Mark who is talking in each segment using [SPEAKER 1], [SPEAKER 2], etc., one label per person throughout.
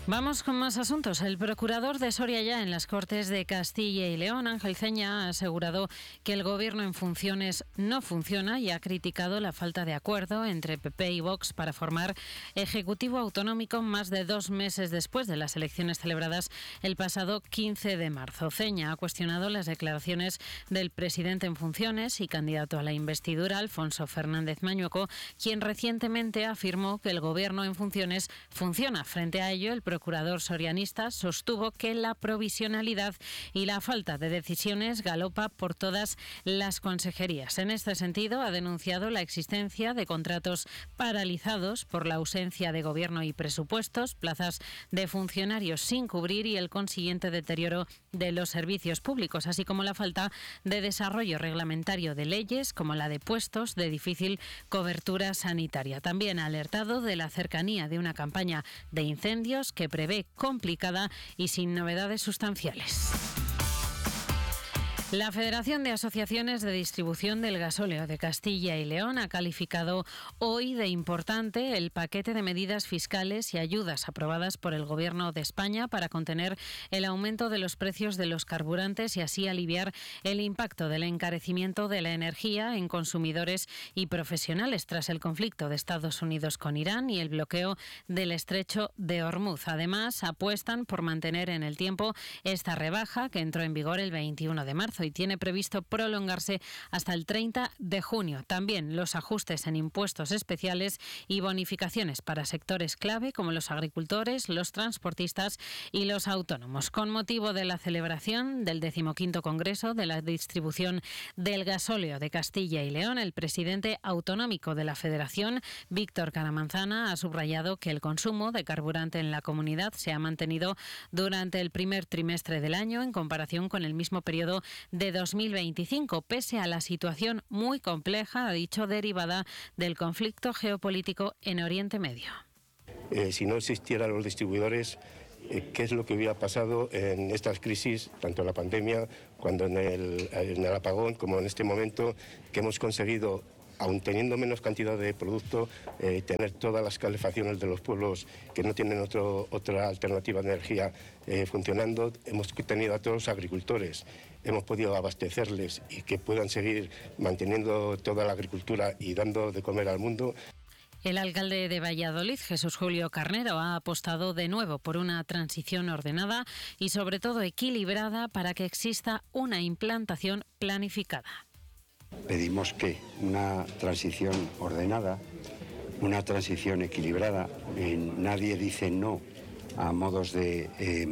[SPEAKER 1] Vamos con más asuntos. El procurador de Soria ya en las Cortes de Castilla y León, Ángel Ceña, ha asegurado que el gobierno en funciones no funciona y ha criticado la falta de acuerdo entre PP y Vox para formar Ejecutivo Autonómico más de 2 meses después de las elecciones celebradas el pasado 15 de marzo. Ceña ha cuestionado las declaraciones del presidente en funciones y candidato a la investidura, Alfonso Fernández Mañueco, quien recientemente afirmó que el gobierno en funciones funciona. Frente a ello, el procurador sorianista sostuvo que la provisionalidad y la falta de decisiones galopa por todas las consejerías. En este sentido, ha denunciado la existencia de contratos paralizados por la ausencia de gobierno y presupuestos, plazas de funcionarios sin cubrir y el consiguiente deterioro de los servicios públicos, así como la falta de desarrollo reglamentario de leyes como la de puestos de difícil cobertura sanitaria. También ha alertado de la cercanía de una campaña de incendios que prevé complicada y sin novedades sustanciales. La Federación de Asociaciones de Distribución del Gasóleo de Castilla y León ha calificado hoy de importante el paquete de medidas fiscales y ayudas aprobadas por el Gobierno de España para contener el aumento de los precios de los carburantes y así aliviar el impacto del encarecimiento de la energía en consumidores y profesionales tras el conflicto de Estados Unidos con Irán y el bloqueo del estrecho de Hormuz. Además, apuestan por mantener en el tiempo esta rebaja que entró en vigor el 21 de marzo y tiene previsto prolongarse hasta el 30 de junio. También los ajustes en impuestos especiales y bonificaciones para sectores clave como los agricultores, los transportistas y los autónomos. Con motivo de la celebración del 15º Congreso de la Distribución del Gasóleo de Castilla y León, el presidente autonómico de la Federación, Víctor Caramanzana, ha subrayado que el consumo de carburante en la comunidad se ha mantenido durante el primer trimestre del año en comparación con el mismo periodo de 2025, pese a la situación muy compleja, ha dicho, derivada del conflicto geopolítico en Oriente Medio.
[SPEAKER 2] Si no existieran los distribuidores, ¿qué es lo que hubiera pasado en estas crisis, tanto en la pandemia, cuando en el apagón, como en este momento, que hemos conseguido, aun teniendo menos cantidad de producto, tener todas las calefacciones de los pueblos que no tienen otra alternativa de energía funcionando? Hemos tenido a todos los agricultores, hemos podido abastecerles y que puedan seguir manteniendo toda la agricultura y dando de comer al mundo.
[SPEAKER 1] El alcalde de Valladolid, Jesús Julio Carnero, ha apostado de nuevo por una transición ordenada y sobre todo equilibrada para que exista una implantación planificada.
[SPEAKER 3] Pedimos que una transición ordenada, una transición equilibrada. Nadie dice no a modos de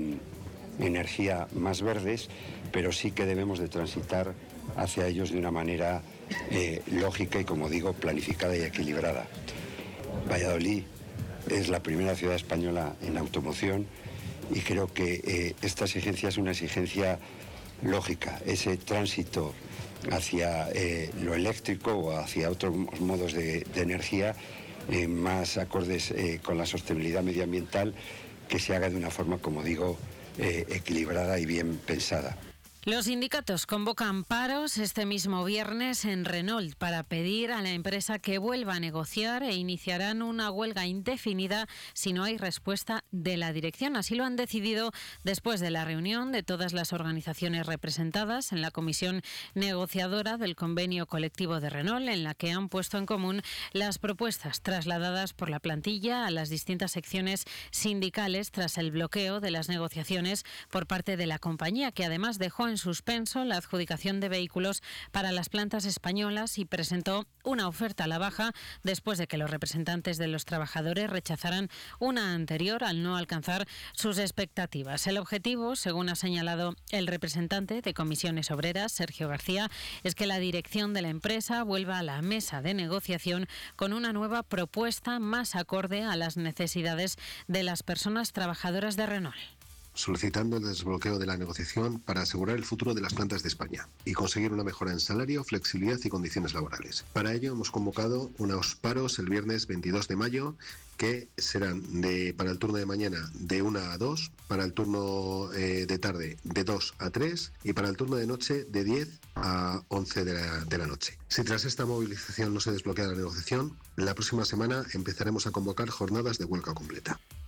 [SPEAKER 3] energía más verdes, pero sí que debemos de transitar hacia ellos de una manera lógica y, como digo, planificada y equilibrada. Valladolid es la primera ciudad española en automoción y creo que esta exigencia es una exigencia lógica. Ese tránsito hacia lo eléctrico o hacia otros modos de energía más acordes con la sostenibilidad medioambiental, que se haga de una forma, como digo, equilibrada y bien pensada.
[SPEAKER 1] Los sindicatos convocan paros este mismo viernes en Renault para pedir a la empresa que vuelva a negociar e iniciarán una huelga indefinida si no hay respuesta de la dirección. Así lo han decidido después de la reunión de todas las organizaciones representadas en la comisión negociadora del convenio colectivo de Renault, en la que han puesto en común las propuestas trasladadas por la plantilla a las distintas secciones sindicales tras el bloqueo de las negociaciones por parte de la compañía, que además dejó en suspenso la adjudicación de vehículos para las plantas españolas y presentó una oferta a la baja después de que los representantes de los trabajadores rechazaran una anterior al no alcanzar sus expectativas. El objetivo, según ha señalado el representante de Comisiones Obreras, Sergio García, es que la dirección de la empresa vuelva a la mesa de negociación con una nueva propuesta más acorde a las necesidades de las personas trabajadoras de Renault,
[SPEAKER 4] solicitando el desbloqueo de la negociación para asegurar el futuro de las plantas de España y conseguir una mejora en salario, flexibilidad y condiciones laborales. Para ello hemos convocado unos paros el viernes 22 de mayo que serán para el turno de mañana de 1 a 2, para el turno de tarde de 2 a 3 y para el turno de noche de 10 a 11 de la noche. Si tras esta movilización no se desbloquea la negociación, la próxima semana empezaremos a convocar jornadas de huelga completa.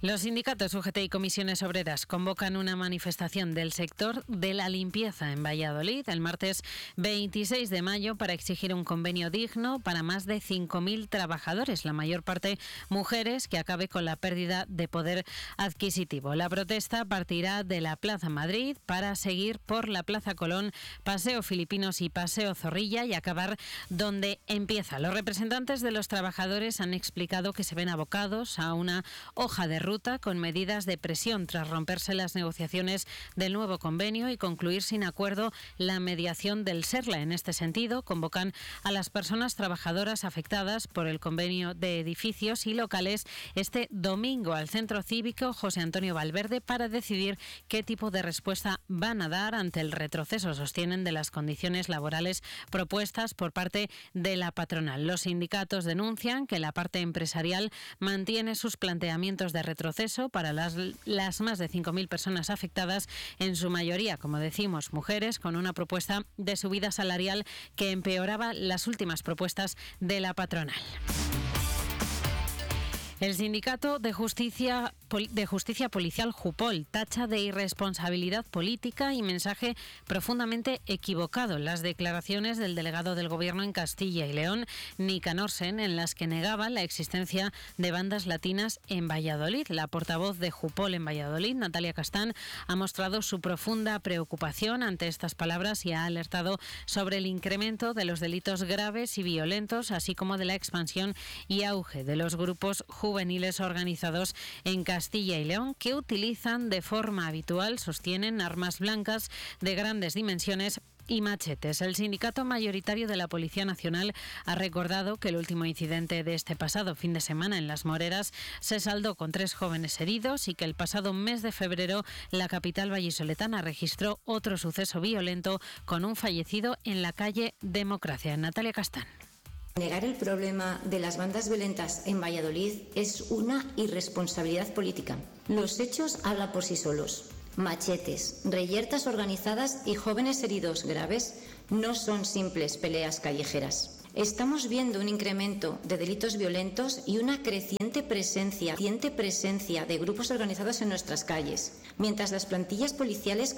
[SPEAKER 1] Los sindicatos UGT y comisiones obreras convocan una manifestación del sector de la limpieza en Valladolid el martes 26 de mayo para exigir un convenio digno para más de 5.000 trabajadores, la mayor parte mujeres, que acabe con la pérdida de poder adquisitivo. La protesta partirá de la Plaza Madrid para seguir por la Plaza Colón, Paseo Filipinos y Paseo Zorrilla y acabar donde empieza. Los representantes de los trabajadores han explicado que se ven abocados a una hoja de ruta con medidas de presión tras romperse las negociaciones del nuevo convenio y concluir sin acuerdo la mediación del SERLA. En este sentido, convocan a las personas trabajadoras afectadas por el convenio de edificios y locales este domingo al Centro Cívico José Antonio Valverde para decidir qué tipo de respuesta van a dar ante el retroceso, sostienen, de las condiciones laborales propuestas por parte de la patronal. Los sindicatos denuncian que la parte empresarial mantiene sus planteamientos de retroceso para las más de 5.000 personas afectadas, en su mayoría, como decimos, mujeres, con una propuesta de subida salarial que empeoraba las últimas propuestas de la patronal. El Sindicato de Justicia Policial Jupol tacha de irresponsabilidad política y mensaje profundamente equivocado las declaraciones del delegado del Gobierno en Castilla y León, Nicanor Sen, en las que negaba la existencia de bandas latinas en Valladolid. La portavoz de Jupol en Valladolid, Natalia Castán, ha mostrado su profunda preocupación ante estas palabras y ha alertado sobre el incremento de los delitos graves y violentos, así como de la expansión y auge de los grupos juveniles organizados en Castilla y León, que utilizan de forma habitual, sostienen, armas blancas de grandes dimensiones y machetes. El sindicato mayoritario de la Policía Nacional ha recordado que el último incidente de este pasado fin de semana en Las Moreras se saldó con 3 jóvenes heridos y que el pasado mes de febrero la capital vallisoletana registró otro suceso violento con un fallecido en la calle Democracia. Natalia Castán.
[SPEAKER 5] Negar el problema de las bandas violentas en Valladolid es una irresponsabilidad política. Los hechos hablan por sí solos. Machetes, reyertas organizadas y jóvenes heridos graves no son simples peleas callejeras. Estamos viendo un incremento de delitos violentos y una creciente presencia de grupos organizados en nuestras calles, mientras las plantillas policiales